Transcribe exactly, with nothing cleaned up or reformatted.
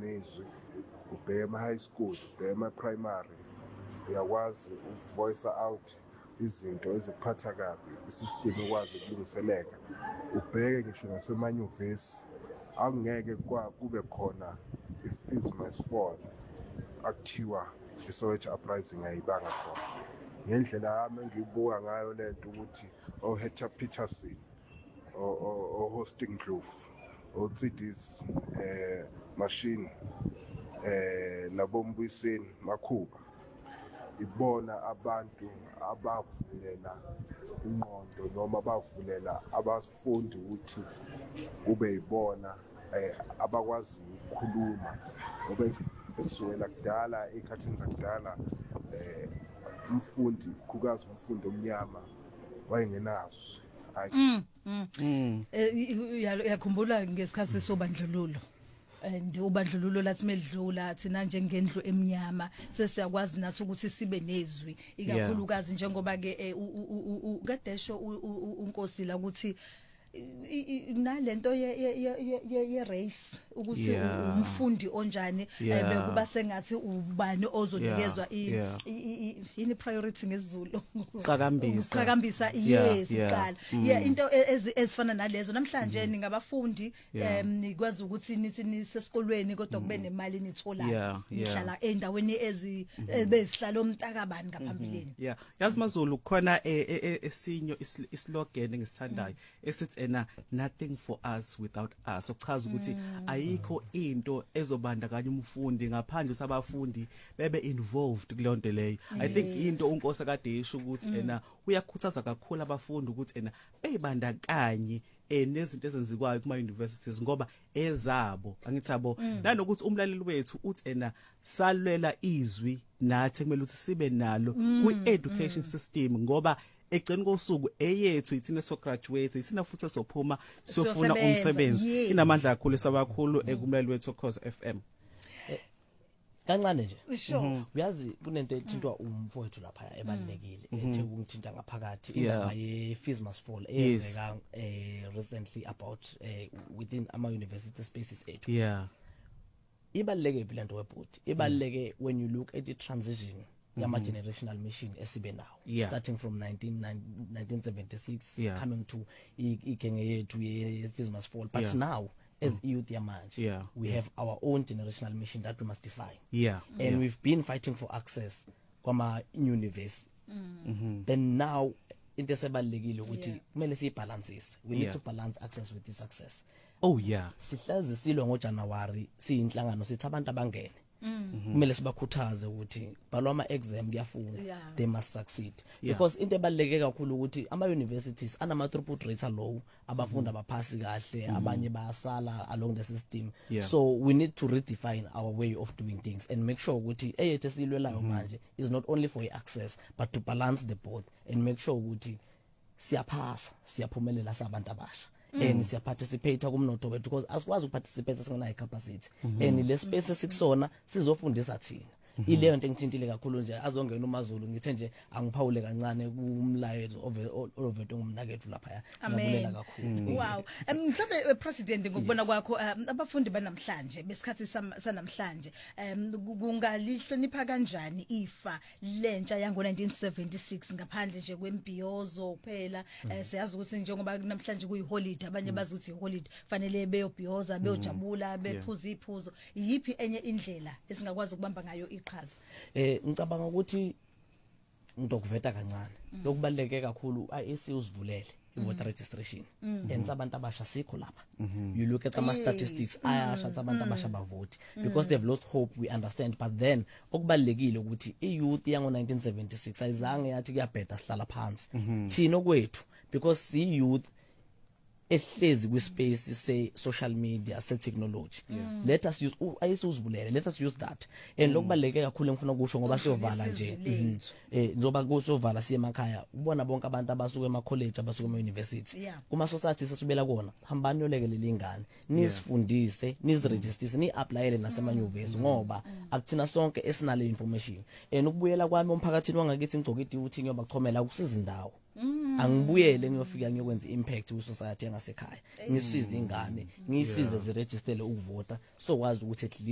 nezwi ubheke ema-high school ubheke ema-primary uyakwazi ukuvoice out izinto ezikuphatha kabi isystem ikwazi ukulungiseleka ubheke ngisho nasemanyuvesi akungeke kube khona i-fees must fall akuthiwa i-Soweto uprising ayibanga khona ngendlela yami engiyibuka ngayo lento ukuthi o-Hector Peterson o-Hosting Ndlovu o-Tsidis eh machine eh nabombuyiseni Makhuba ibona abantu abavulela ingqondo noma bavulela abafundi ukuthi kube yibona abakwazi ukukhuluma ngoba esizwela kudala ekhathini zakudala eh umfundi khukazi umfundi omnyama wayengenazo Mm. Yakhumbula ngesikhathi sobandlululo. And ubandlululo lathi medlula thina njengendlu emnyama sesiyakwazi nathi ukuthi sibe nezwi ikakhulukazi njengoba ke ukadesho unkosi la ukuthi nalento ye race ukuthi umfundi onjani bekuba sengathi ubani ozonikezwa ini priority ngesiZulu qakambisa qakambisa yes iqala yeah into ezifana nalezo namhlanje ningabafundi nikwazi ukuthi nithi nisesikolweni kodwa kube nemali nitholayo nihlala endaweni ezi bezihlala omntakabani ngaphambilini yeah yazi maZulu khona esinyo islogan engisithandayo esithi ena nothing for us without us okuchaza ukuthi ayikho into ezobandakanya umfundi ngaphandle sabafundi bebe involved kuleyo nto leyo I think into unkosi kade isho ukuthi ena uyakhuthaza kakhulu abafundi ukuthi ena beyibandakanye nezinto ezenzikwayo kuma universities ngoba ezabo angithabo nanokuthi umlaleli wethu uthi ena salwela izwi nathi kumele ukuthi sibe nalo ku education system ngoba egcina kosuku eyethu ithina so graduate ithina futhi sophuma siyofuna umsebenzi inamandla kakhulu sabakhulu ekumlaleli wethu Cause F M kancane nje uyazi kunento ethintwa umfowethu lapha ebalekile ethe ukungithinta ngaphakathi indaba ye fees must fall eyenzeka recently about within ama university spaces ethu yeah ibaleke vile nto webhuti ibaleke when you look at the transition yama generational mission esibe nawo starting from nineteen seventy-six yeah. coming to igenge yethu ye fees must fall but yeah. now as mm. youth yamanje yeah. we yeah. have our own generational mission that we must define yeah and yeah. we've been fighting for access kwama university mm. then now into sebalekile ukuthi kumele siyibalances we need yeah. to balance access with this success oh yeah sihlazi silwa ngoJanuary siyinhlangano sithi abantu abangene kumele sibakhuthaze ukuthi balwa ama exam kuyafunda they must succeed yeah. because into ebaleke kakhulu ukuthi ama universities anama throughput rate low abafunda abaphasi kahle abanye bayasala along the system yeah. so we need to redefine our way of doing things and make sure ukuthi eyethe silwelayo manje is not only for access but to balance the both and make sure ukuthi siyaphasa siyaphumelela sabantu abasha Mm. and siya participate kumnotho wethu because asikwazi ukuparticipate singena capacity mm -hmm. and le space sikusona sizofundisa thina mm -hmm. ileyo nto engithintile kakhulu nje azongena uMaZulu ngithe nje angiphawule kancane kumlayezo ovethu ngumnakethu lapha yabulela kakhulu mm. wow mhlawumbe president ngokubona kwakho abafundi banamhlanje besikhathi sanamhlanje kungalihlonipha kanjani ifa lentsha yango nineteen seventy-six ngaphandle nje kwembhiyozo kuphela siyazi ukuthi njengoba namhlanje kuyiholiday abanye bazi ukuthi iholiday fanele beyobhiyoza beyojabula bephuza iphuzo yipi enye indlela esingakwazi ukubamba ngayo iqhaza eh ngicabanga ukuthi ngidokuveta kancane lokubaleke kakhulu I C uzivulele voter registration and abantu abasha sikho lapha you look at ama statistics ayasha abantu abasha bavoti because they've lost hope we understand but then okubalekile ukuthi iyouth yango nineteen seventy-six ayizange yathi kuyabheda sihlala phansi thina kwethu because si youth ehlezi ku space say social media say technology yeah. let us use ayisuzivulele let us use that and mm. lokubaleke kakhulu engifuna ukusho ngoba siyovala nje mm. eh njoba kusovala siye emakhaya ubona bonke abantu abasuka ema college abasuka ema university yeah. kuma society sesibela kona hambani yolekelela ingane nisifundise yeah. nisiregister ni applyele nasema university mm. ngoba mm. akuthina sonke esinale information and ukubuyela kwami umphakathini wangakithi ngicokidi uthi ngiyoba kuxhomela ukusiza indawo Mm. angibuyele ngiyofika ngiyokwenza impact ku society yangasekhaya ngisize ingane ngisize ziregistele ukuvota so wazi ukuthi